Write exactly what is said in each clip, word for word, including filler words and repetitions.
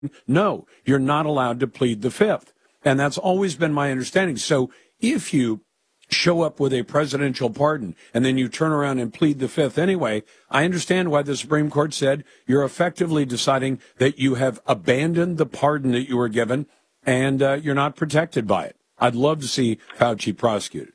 No, you're not allowed to plead the fifth. And that's always been my understanding. So if you show up with a presidential pardon and then you turn around and plead the fifth anyway, I understand why the Supreme Court said you're effectively deciding that you have abandoned the pardon that you were given and uh, you're not protected by it. I'd love to see Fauci prosecuted.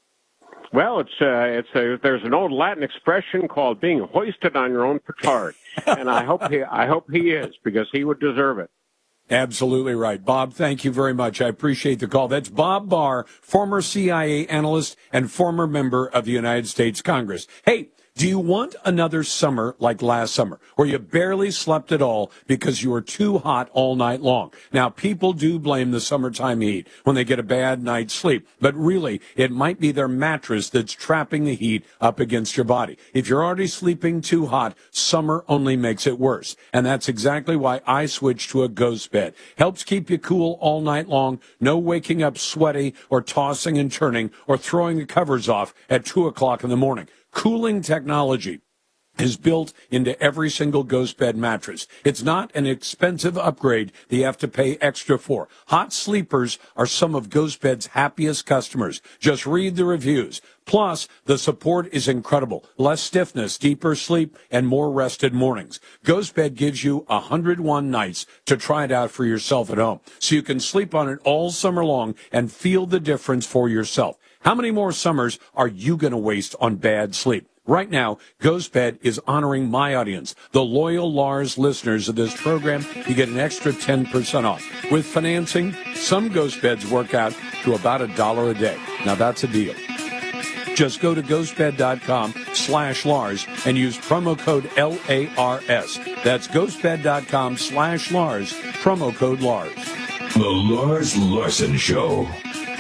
Well, it's uh, it's a, there's an old Latin expression called being hoisted on your own petard, and I hope he I hope he is, because he would deserve it. Absolutely right. Bob, thank you very much. I appreciate the call. That's Bob Barr, former C I A analyst and former member of the United States Congress. Hey, do you want another summer like last summer, where you barely slept at all because you were too hot all night long? Now, people do blame the summertime heat when they get a bad night's sleep, but really, it might be their mattress that's trapping the heat up against your body. If you're already sleeping too hot, summer only makes it worse. And that's exactly why I switched to a Ghost Bed. Helps keep you cool all night long, no waking up sweaty or tossing and turning or throwing the covers off at two o'clock in the morning. Cooling technology is built into every single Ghost Bed mattress. It's not an expensive upgrade that you have to pay extra for. Hot sleepers are some of Ghost Bed's happiest customers. Just read the reviews. Plus, the support is incredible. Less stiffness, deeper sleep, and more rested mornings. Ghost Bed gives you one hundred one nights to try it out for yourself at home, so you can sleep on it all summer long and feel the difference for yourself. How many more summers are you going to waste on bad sleep? Right now, Ghost Bed is honoring my audience, the loyal Lars listeners of this program. You get an extra ten percent off. With financing, some Ghost Beds work out to about a dollar a day. Now, that's a deal. Just go to ghostbed.com slash Lars and use promo code L A R S. That's ghostbed.com slash Lars, promo code Lars. The Lars Larson Show.